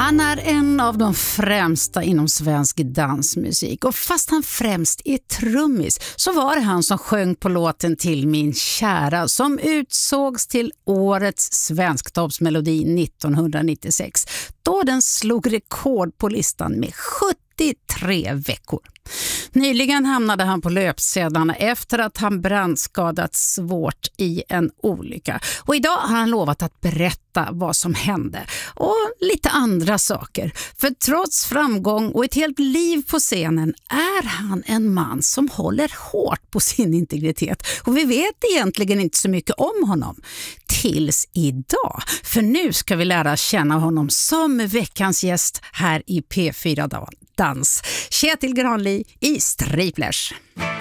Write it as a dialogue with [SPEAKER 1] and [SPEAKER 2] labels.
[SPEAKER 1] Han är en av de främsta inom svensk dansmusik, och fast han främst är trummis så var det han som sjöng på låten Till min kära som utsågs till årets svensktoppsmelodi 1996, då den slog rekord på listan med 73 veckor. Nyligen hamnade han på löpsedlarna efter att han brandskadats svårt i en olycka. Och idag har han lovat att berätta vad som hände och lite andra saker. För trots framgång och ett helt liv på scenen är han en man som håller hårt på sin integritet. Och vi vet egentligen inte så mycket om honom. Tills idag. För nu ska vi lära känna honom som veckans gäst här i P4 Dans. Kjetil Granli i Striplers.